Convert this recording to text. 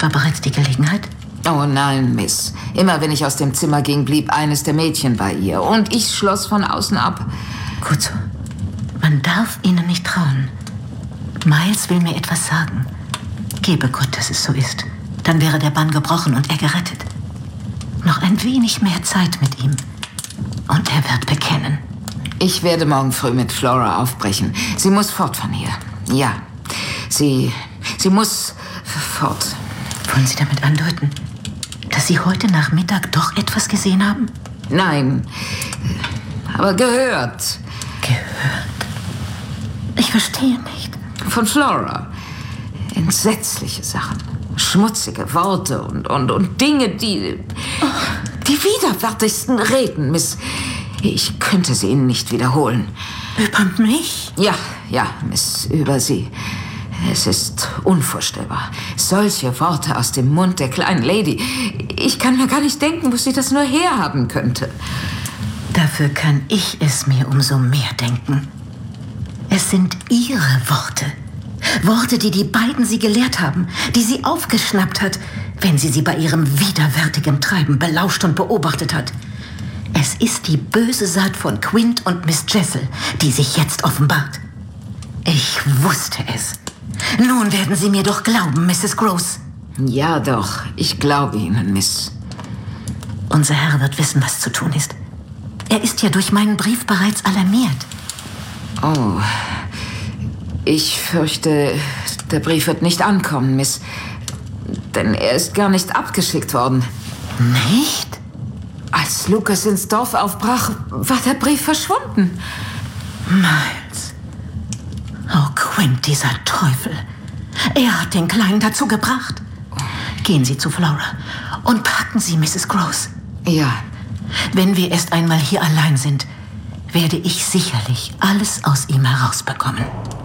etwa bereits die Gelegenheit? Oh nein, Miss. Immer wenn ich aus dem Zimmer ging, blieb eines der Mädchen bei ihr. Und ich schloss von außen ab. Gut so. Man darf ihnen nicht trauen. Miles will mir etwas sagen. Gebe Gott, dass es so ist. Dann wäre der Bann gebrochen und er gerettet. Noch ein wenig mehr Zeit mit ihm. Und er wird bekennen. Ich werde morgen früh mit Flora aufbrechen. Sie muss fort von hier. Ja, sie muss fort. Wollen Sie damit andeuten, dass Sie heute Nachmittag doch etwas gesehen haben? Nein, aber gehört. Gehört? Ich verstehe nicht. Von Flora. Entsetzliche Sachen. Schmutzige Worte und Dinge, die widerwärtigsten Reden, Miss. Ich könnte sie Ihnen nicht wiederholen. Über mich? Ja, Miss, über Sie. Es ist unvorstellbar. Solche Worte aus dem Mund der kleinen Lady. Ich kann mir gar nicht denken, wo sie das nur herhaben könnte. Dafür kann ich es mir umso mehr denken. Es sind Ihre Worte. Worte, die die beiden sie gelehrt haben, die sie aufgeschnappt hat, wenn sie bei ihrem widerwärtigen Treiben belauscht und beobachtet hat. Es ist die böse Saat von Quint und Miss Jessel, die sich jetzt offenbart. Ich wusste es. Nun werden Sie mir doch glauben, Mrs. Gross. Ja doch, ich glaube Ihnen, Miss. Unser Herr wird wissen, was zu tun ist. Er ist ja durch meinen Brief bereits alarmiert. Oh, ich fürchte, der Brief wird nicht ankommen, Miss. Denn er ist gar nicht abgeschickt worden. Nicht? Als Lucas ins Dorf aufbrach, war der Brief verschwunden. Miles. Oh, Quint, dieser Teufel. Er hat den Kleinen dazu gebracht. Gehen Sie zu Flora und packen Sie Mrs. Gross. Ja. Wenn wir erst einmal hier allein sind, werde ich sicherlich alles aus ihm herausbekommen.